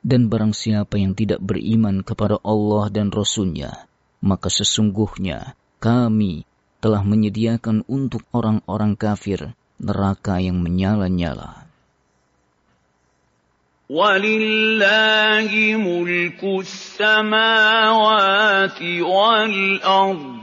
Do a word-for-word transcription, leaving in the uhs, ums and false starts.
Dan barang siapa yang tidak beriman kepada Allah dan Rasul-Nya, maka sesungguhnya kami telah menyediakan untuk orang-orang kafir neraka yang menyala-nyala. وَلِلَّهِ مُلْكُ السَّمَاوَاتِ وَالْأَرْضِ